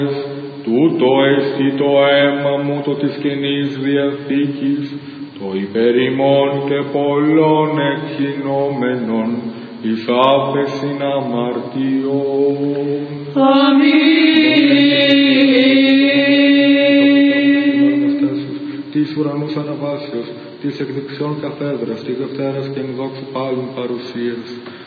Τούτο εστι το αίμα μου το της Καινής Διαθήκης, το υπέρ ημών και πολλών εκχυνόμενων, εις άφεσιν αμαρτιών. Αμήν. Της ουρανούς αναβάσεως, της εκ δεξιών καθέδρας, της Δευτέρας και εν δόξου πάλιν παρουσίας,